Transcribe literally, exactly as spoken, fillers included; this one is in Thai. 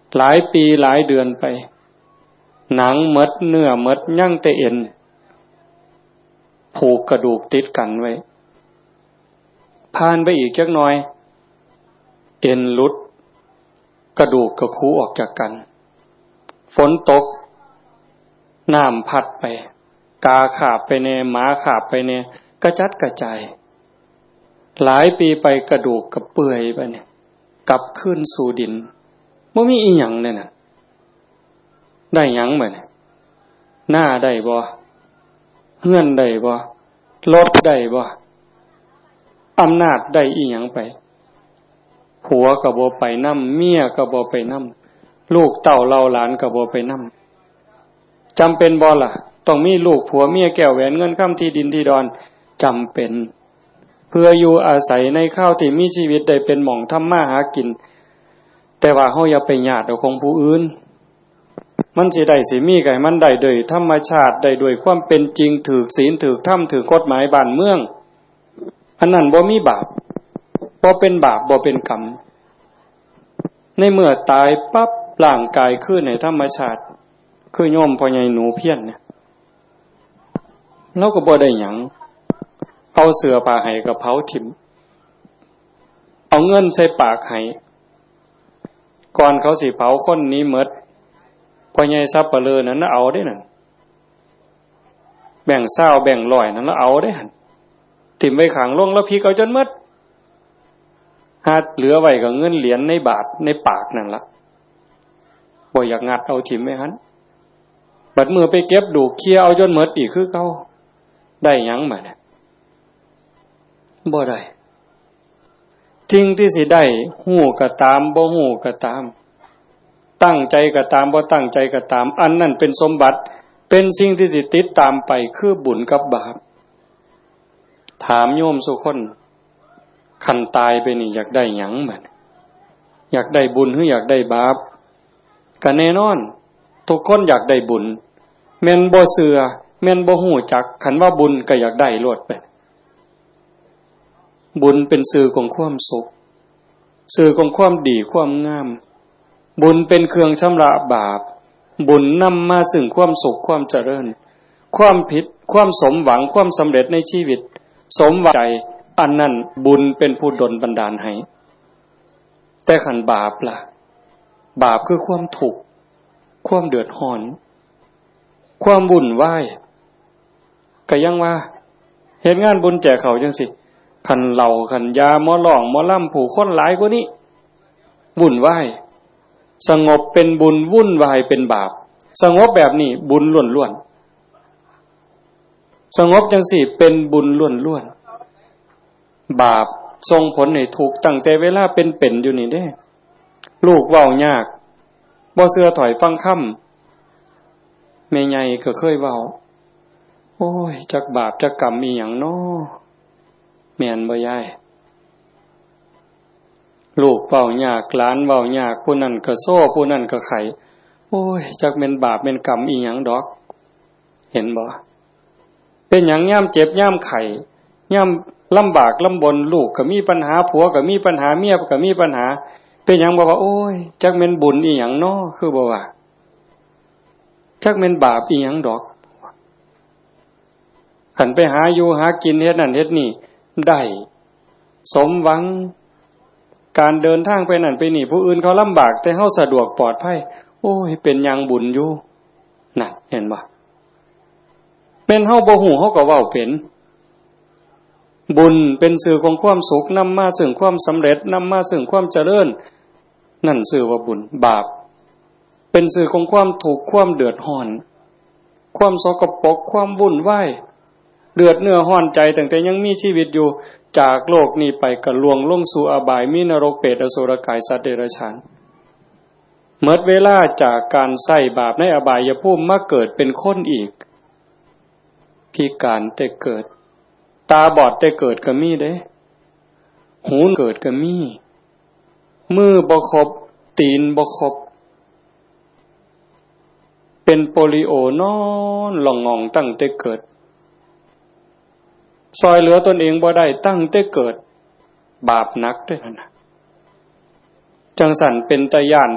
หลายปีหลายเดือนไปหนังหมดเนื้อหมดยั่งแต่เอ็นผูกกระดูกติดกันไว้ผ่านไปอีกจักหน่อยเอ็นหลุดกระดูกก็คูออกจากกันฝนตกน้ำพัดไปกาขาบไปแน่หมาขาบไปแน่กระจัดกระจายหลายปีไปกระดูกก็เปื่อยไปเนี่ยกลับขึ้นสู่ดินบ่มีอีหยังเลยน่ะได้หยังบ่เนี่ยหน้าได้บ่เฮือนได้บ่รถได้บ่อำนาจได้อีหยังไปผัวก็บ่ไปนำเมียก็บ่ไปนำลูกเต้าเล่าหลานก็บ่ไปนำจำเป็นบ่ล่ะต้องมีลูกผัวเมียแก้วแหวนเงินค่ำที่ดินที่ดอนจำเป็นเพื่ออยู่อาศัยในข้าวที่มีชีวิตได้เป็นหม่องทำมาหากินแต่ว่าเฮาอย่าไปญาติเอาของผู้อื่นมันสิได้สิมีก็ให้มันได้โดยธรรมชาติได้ด้วยความเป็นจริงถูกศีลถูกธรรมถูกกฎหมายบ้านเมืองอันนั้นบ่มีบาปบ่เป็นบาปบ่เป็นกรรมในเมื่อตายปั๊บร่างกายคืนในธรรมชาติคือโยมพ่อใหญ่หนูเพี้ยนเนี่ยเราก็บ่ได้หยังเอาเสื้อผ้าให้ก็เผาถิ่มเอาเงินใส่ปากให้ก่อนเขาสิเผาคนนี้หมดพ่อใหญ่ซับปะเลอนั้นเอาได้นั่นแบ่งเศร้าแบ่งร้อยนั้นแล้วเอาได้หั่นถิ่มไว้ขังลงแล้วพีกเอาจนหมดหาเหลือไว้ก็เงินเหรียญในบาทในปากนั่นล่ะบ่อยากงัดเอาถิ่มไว้หั่นบัดมือไปเก็บดูเคลียเอาจนหมดอีกคือเก่าได้หยังมาเนี่ยบ่ได้จริงที่สิได้ฮู้ก็ตามบ่ฮู้ก็ตามตั้งใจก็ตามบ่ตั้งใจก็ตามอันนั้นเป็นสมบัติเป็นสิ่งที่สิติดตามไปคือบุญกับบาปถามโยมสุคนคันตายไปนี่อยากได้หยังบัดอยากได้บุญหรืออยากได้บาปก็แน่นอนทุกคนอยากได้บุญแม่นบ่เชื่อแม่นบ่ฮู้จักคันว่าบุญก็อยากได้โลดไปบุญเป็นสื่อของความสุขสื่อของความดีความงามบุญเป็นเครื่องชำระบาปบุญนำมาซึ่งความสุขความเจริญความผิดความสมหวังความสำเร็จในชีวิตสมหวังใจอันนั้นบุญเป็นผู้ดลบันดาลให้แต่ขันบาปล่ะบาปคือความทุกข์ความเดือดร้อนความวุ่นวายก็ยังว่าเฮ็ดงานบุญแจกเขาจังสิคันเหล่าคันยาหมอหลองหมอล่ำผู้คนหลายกว่านี้วุ่นวายสงบเป็นบุญวุ่นวายเป็นบาปสงบแบบนี้บุญล้วนๆสงบจังสิเป็นบุญล้วนๆบาปส่งผลให้ทุกข์ตั้งแต่เวลาเป็นๆอยู่นี่เด้ลูกเว้ายากบ่เชื่อถอยฟังคำแม่ใหญ่ก็เคยเว้าโอ้ยจักบาปจักกรรมอีหยังน้อแม่นบ่ยายลูกเว้ายากหลานเว้ายากผู้นั้นก็โซ่ผู้นั้นก็ไขโอ้ยจักแม่นบาปแม่นกรรมอีหยังดอกเห็นบ่เป็นหยังยามเจ็บยามไข้ยามลำบากลำบนลูกก็มีปัญหาผัวก็มีปัญหาเมียก็มีปัญหาเป็นหยังบ่ว่าโอ้ยจักแม่นบุญอีหยังน้อคือบ่ว่าจักแม่นบาปอีหยังดอกคันไปหาอยู่หากินเฮ็ดนั่นเฮ็ดนี่ได้สมหวังการเดินทางไปนั่นไปนี่ผู้อื่นเขาลำบากแต่เฮาสะดวกปลอดภัยโอ้ยเป็นหยังบุญอยู่นั่นเห็นบ่แม่นเฮาบ่ฮู้เฮาก็เว้าเป็นบุญเป็นสื่อของความสุขนำมาซึ่งความสำเร็จนำมาซึ่งความเจริญนั่นชื่อว่าบุญบาปเป็นสื่อของความทุกข์ความเดือดร้อนความสกปรกความวุ่นวายเดือดเนื้อร้อนใจตั้งแต่ยังมีชีวิตอยู่จากโลกนี้ไปก็ล่วงลงสู่อบายมีนรกเปรตอสุรกายสัตว์เดรัจฉานหมดเวลาจากการใส่บาปในอบายภูมิมาเกิดเป็นคนอีกพิการแต่เกิดตาบอดแต่เกิดก็มีเด้หูเกิดก็มีมือบ่ครบตีนบ่ครบเป็นโปลิโอนอนหลงงองตั้งแต่เกิดซอยเหลือตนเองบ่ได้ตั้งแต่เกิดบาปนักด้วยนะจังสันเป็นตาย่าน